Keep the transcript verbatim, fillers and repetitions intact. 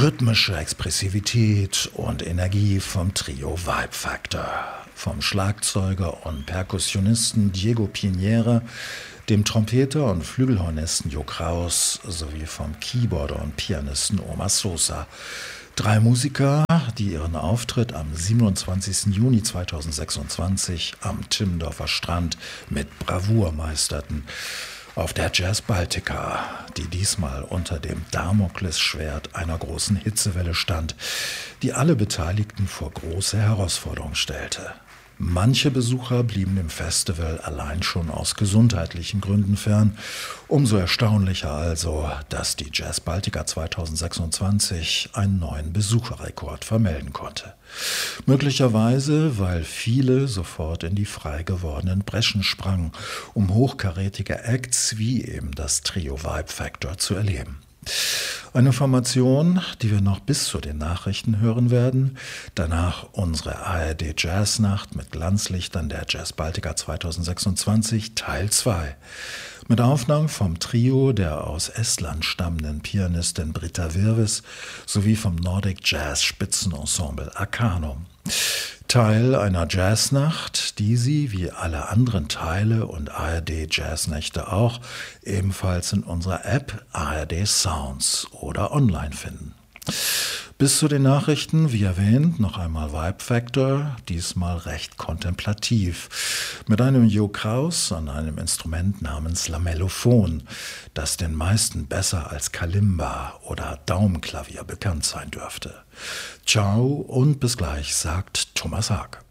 Rhythmische Expressivität und Energie vom Trio Vibe Factor. Vom Schlagzeuger und Perkussionisten Diego Piñera, dem Trompeter und Flügelhornisten Jo Kraus sowie vom Keyboarder und Pianisten Omar Sosa. Drei Musiker, die ihren Auftritt am siebenundzwanzigsten Juni zweitausendsechsundzwanzig am Timmendorfer Strand mit Bravour meisterten. Auf der Jazz Baltica, die diesmal unter dem Damoklesschwert einer großen Hitzewelle stand, die alle Beteiligten vor große Herausforderungen stellte. Manche Besucher blieben dem Festival allein schon aus gesundheitlichen Gründen fern. Umso erstaunlicher also, dass die Jazz Baltica zweitausendsechsundzwanzig einen neuen Besucherrekord vermelden konnte. Möglicherweise, weil viele sofort in die frei gewordenen Breschen sprangen, um hochkarätige Acts wie eben das Trio Vibe Factor zu erleben. Eine Formation, die wir noch bis zu den Nachrichten hören werden. Danach unsere A R D Jazznacht mit Glanzlichtern der Jazz Baltica zweitausendsechsundzwanzig Teil zwei. Mit Aufnahmen vom Trio der aus Estland stammenden Pianistin Britta Virvis sowie vom Nordic Jazz Spitzenensemble Arcanum. Teil einer Jazznacht, die Sie, wie alle anderen Teile und A R D Jazznächte auch, ebenfalls in unserer App A R D Sounds oder online finden. Bis zu den Nachrichten, wie erwähnt, noch einmal Vibe Factor, diesmal recht kontemplativ, mit einem Jo Kraus an einem Instrument namens Lamellophon, das den meisten besser als Kalimba oder Daumenklavier bekannt sein dürfte. Ciao und bis gleich, sagt Thomas Haag.